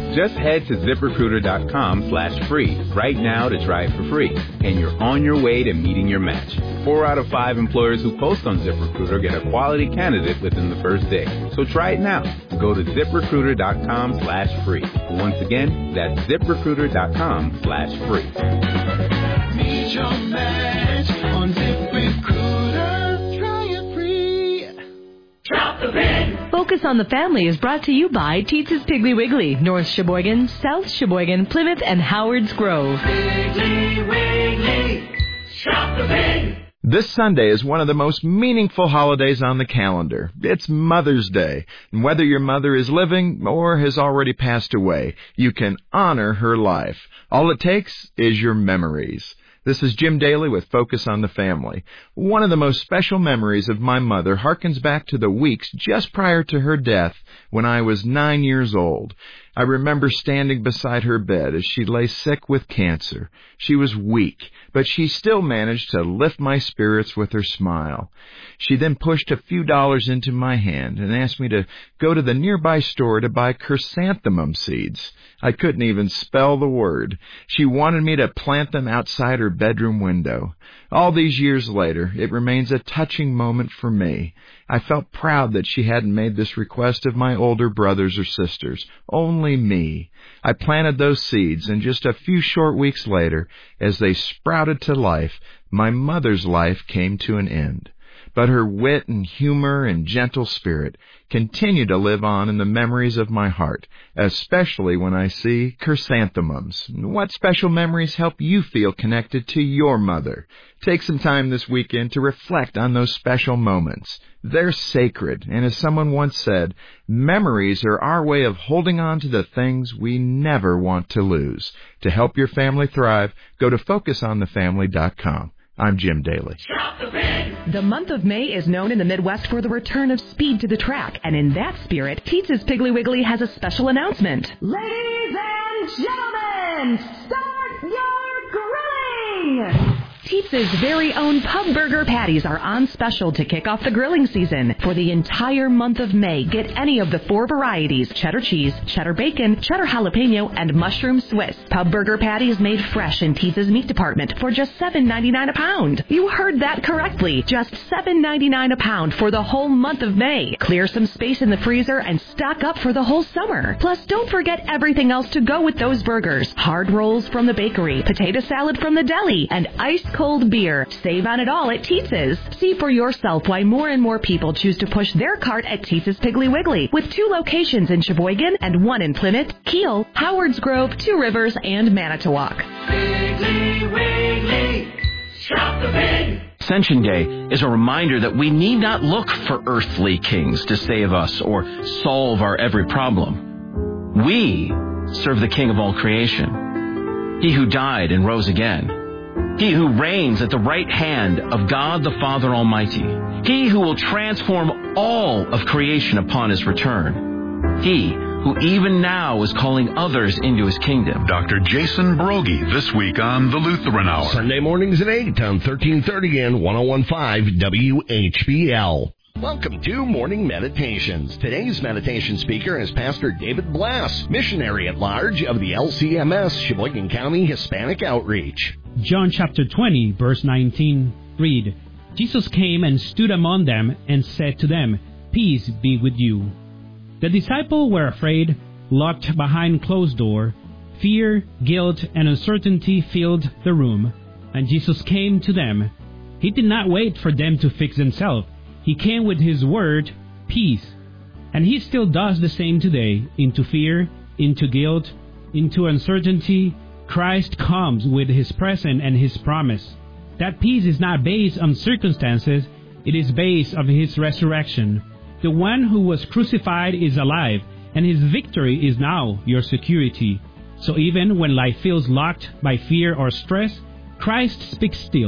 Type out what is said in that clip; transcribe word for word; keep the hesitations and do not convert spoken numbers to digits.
Just head to ZipRecruiter.com slash free right now to try it for free, and you're on your way to meeting your match. Four out of five employers who post on ZipRecruiter get a quality candidate within the first day. So try it now. Go to ZipRecruiter.com slash free. Once again, that's ZipRecruiter.com slash free. Meet your match on ZipRecruiter. Try it free. Drop the pin. Focus on the Family is brought to you by Teetz's Piggly Wiggly, North Sheboygan, South Sheboygan, Plymouth, and Howard's Grove. Piggly Wiggly. Drop the pin. This Sunday is one of the most meaningful holidays on the calendar. It's Mother's Day. And whether your mother is living or has already passed away, you can honor her life. All it takes is your memories. This is Jim Daly with Focus on the Family. One of the most special memories of my mother harkens back to the weeks just prior to her death when I was nine years old. I remember standing beside her bed as she lay sick with cancer. She was weak, but she still managed to lift my spirits with her smile. She then pushed a few dollars into my hand and asked me to go to the nearby store to buy chrysanthemum seeds. I couldn't even spell the word. She wanted me to plant them outside her bedroom window. All these years later, it remains a touching moment for me. I felt proud that she hadn't made this request of my older brothers or sisters, only me. I planted those seeds, and just a few short weeks later, as they sprouted to life, my mother's life came to an end. But her wit and humor and gentle spirit continue to live on in the memories of my heart, especially when I see chrysanthemums. What special memories help you feel connected to your mother? Take some time this weekend to reflect on those special moments. They're sacred, and as someone once said, memories are our way of holding on to the things we never want to lose. To help your family thrive, go to focus on the family dot com. I'm Jim Daly. The month of May is known in the Midwest for the return of speed to the track, and in that spirit, Teetz's Piggly Wiggly has a special announcement. Ladies and gentlemen, start your grilling! Teetz's very own pub burger patties are on special to kick off the grilling season. For the entire month of May, get any of the four varieties: cheddar cheese, cheddar bacon, cheddar jalapeno, and mushroom Swiss. Pub burger patties made fresh in Teetz's meat department for just seven ninety-nine a pound. You heard that correctly. Just seven ninety-nine a pound for the whole month of May. Clear some space in the freezer and stock up for the whole summer. Plus, don't forget everything else to go with those burgers. Hard rolls from the bakery, potato salad from the deli, and ice cold beer. Save on it all at Teetz's. See for yourself why more and more people choose to push their cart at Teetz's Piggly Wiggly, with two locations in Sheboygan and one in Plymouth, Kiel, Howard's Grove, Two Rivers, and Manitowoc. Piggly Wiggly. Drop the pin. Ascension Day is a reminder that we need not look for earthly kings to save us or solve our every problem. We serve the King of all creation, He who died and rose again, He who reigns at the right hand of God the Father Almighty, He who will transform all of creation upon His return, He who even now is calling others into His kingdom. Doctor Jason Brogy, this week on the Lutheran Hour. Sunday mornings at eight on thirteen thirty and ten fifteen W H B L. Welcome to Morning Meditations. Today's meditation speaker is Pastor David Blass, missionary at large of the L C M S, Sheboygan County Hispanic Outreach. John chapter twenty, verse nineteen, read, Jesus came and stood among them and said to them, Peace be with you. The disciples were afraid, locked behind closed door. Fear, guilt, and uncertainty filled the room, and Jesus came to them. He did not wait for them to fix themselves. He came with His word, peace. And He still does the same today. Into fear, into guilt, into uncertainty, Christ comes with His presence and His promise. That peace is not based on circumstances, it is based on His resurrection. The one who was crucified is alive, and His victory is now your security. So even when life feels locked by fear or stress, Christ speaks still.